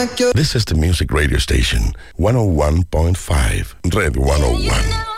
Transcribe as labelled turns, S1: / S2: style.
S1: This is the music radio station, 101.5, Red 101.